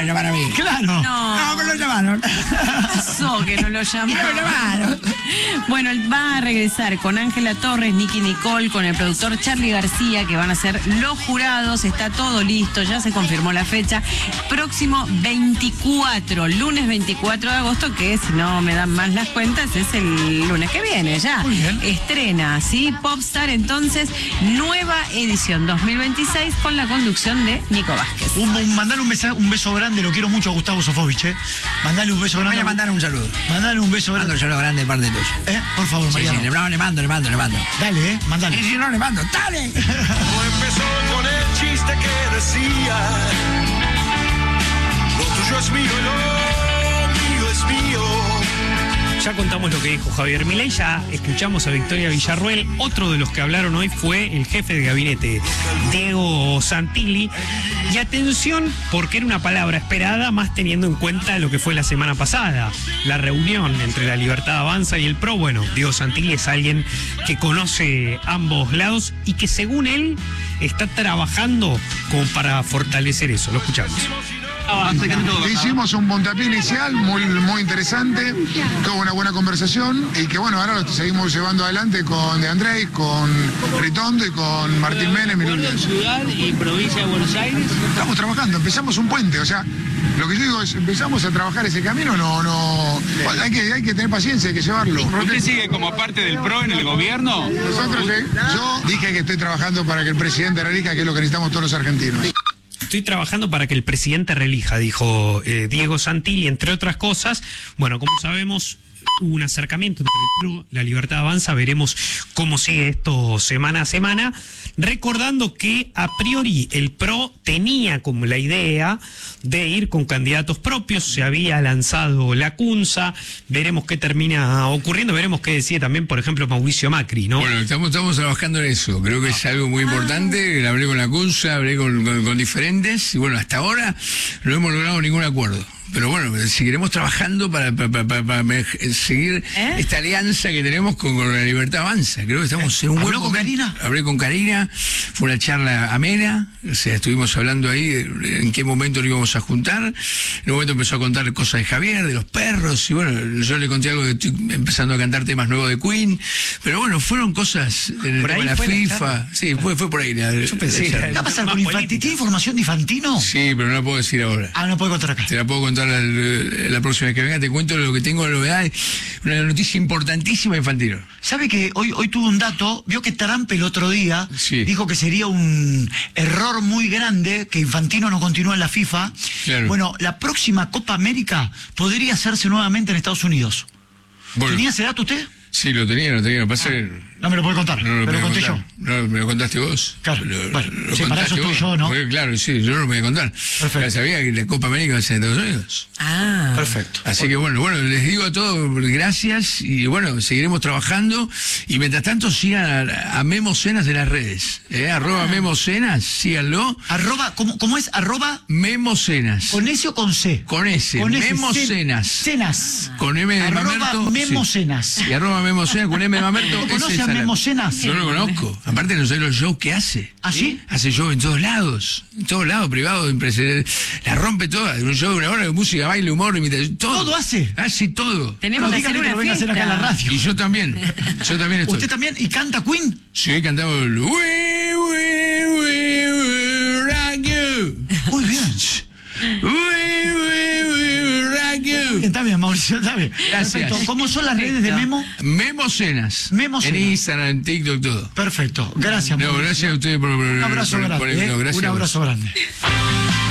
a llamar a mí. Claro. No, me lo llamaron. ¿Qué pasó que no lo llamaron? Me lo llamaron. Bueno, él va a regresar con Ángela Torres, Nicky Nicole, con el productor Charly García, que van a ser los jurados. Está todo listo, ya se confirmó la fecha. Próximo 24, lunes 24 de agosto, que si no me dan más las cuentas, es el lunes que viene ya. Muy bien. Estrena, ¿sí? Popstar, entonces, nueva edición 2026 con la conducción de Nico Vázquez. Mandale un beso grande, lo quiero mucho a Gustavo Sofovich, Mandale un beso grande. Voy a mandar un saludo. Mandale un beso Mando grande. un saludo grande de parte tuya. Por favor, Sí, Mariano. sí, le mando. Dale, mandale. Y si no le mando, ¡dale! Todo empezó con el chiste que decía: lo tuyo es mío y lo mío es mío. Ya contamos lo que dijo Javier Milei, ya escuchamos a Victoria Villarruel. Otro de los que hablaron hoy fue el jefe de gabinete, Diego Santilli. Y atención, porque era una palabra esperada, más teniendo en cuenta lo que fue la semana pasada, la reunión entre la Libertad Avanza y el PRO. Bueno, Diego Santilli es alguien que conoce ambos lados y que, según él, está trabajando como para fortalecer eso. Lo escuchamos. Hicimos un puntapié inicial muy interesante, tuvo una buena conversación y que bueno, ahora lo seguimos llevando adelante con De Andrés, con Ritondo y con Martín Menem. Ciudad y provincia de Buenos Aires. Estamos trabajando, empezamos un puente, o sea, lo que yo digo es, empezamos a trabajar ese camino, hay que tener paciencia, hay que llevarlo. ¿Usted sigue como parte del PRO en el gobierno? Nosotros, yo dije que estoy trabajando para que el presidente relija, que es lo que necesitamos todos los argentinos. Estoy trabajando para que el presidente relija, dijo Diego Santilli, entre otras cosas. Bueno, como sabemos, hubo un acercamiento entre el PRO, la Libertad Avanza. Veremos cómo sigue esto semana a semana. Recordando que a priori el PRO tenía como la idea de ir con candidatos propios, se había lanzado la Cunza, veremos qué termina ocurriendo, veremos qué decide también, por ejemplo, Mauricio Macri, ¿no? Bueno, estamos trabajando en eso, creo que es algo muy importante, hablé con la Cunza, hablé con diferentes, y bueno, hasta ahora no hemos logrado ningún acuerdo. Pero bueno, seguiremos trabajando para seguir esta alianza que tenemos con la Libertad Avanza. Creo que estamos en un buen momento. ¿Habló con Karina? Hablé con Karina, fue una charla amena, o sea, estuvimos hablando ahí de en qué momento lo íbamos a juntar. En un momento empezó a contar cosas de Javier, de los perros, y bueno, yo le conté algo de estoy empezando a cantar temas nuevos de Queen. Pero bueno, fueron cosas en el tema de la FIFA. Sí, fue por ahí. Yo pensé ¿Qué va a pasar con Infantino? ¿Tiene información de Infantino? Sí, pero no la puedo decir ahora. No puede contar acá. Te la puedo contar la próxima vez que venga, te cuento lo que tengo de novedad. Una noticia importantísima de Infantino. ¿Sabe que hoy tuvo un dato? Vio que Trump el otro día dijo que sería un error muy grande que Infantino no continúe en la FIFA. Claro. Bueno, la próxima Copa América podría hacerse nuevamente en Estados Unidos. Bueno. ¿Tenía ese dato usted? Sí, lo tenía. Pasa No me lo puede contar, no pero lo conté yo. No, me lo contaste vos. Claro, bueno, lo sí, para eso estoy yo, ¿no? Porque, claro, sí, yo no lo voy a contar. Perfecto. Ya sabía que la Copa América va a ser en Estados Unidos. Perfecto. Así que bueno, les digo a todos gracias y bueno, seguiremos trabajando y mientras tanto sigan a Memo Cenas de las redes, @Memo Cenas, síganlo. ¿Cómo es? Memo Cenas. ¿Con S o con C? Con S, Memo Cenas. Cenas. Con M de Mamerto. Memo sí. Cenas. Y @Memo Cenas con M de Mamerto. ¿Conoce a Memo Cenas? Yo lo conozco. Aparte no sé los shows que hace. ¿Ah, sí? Hace shows en todos lados, privado, impresionante. La rompe toda. Un show de una hora de música, baile, humor, imitación, todo. ¿Todo hace? Hace todo. Tenemos que hacer dígale que una lo venga a hacer acá en la fiesta. radio. Y yo también estoy. ¿Usted también? ¿Y canta Queen? Sí, cantamos el We rock you. Muy bien. We rock you. Está bien, Mauricio, está bien. Gracias. Perfecto. ¿Cómo son las redes de Memo? Memo Cenas. Memo En Cenas. Instagram, en TikTok, todo. Perfecto. Gracias, No, Mauricio. gracias a ustedes por Un abrazo grande. gracias Un a vos. abrazo grande.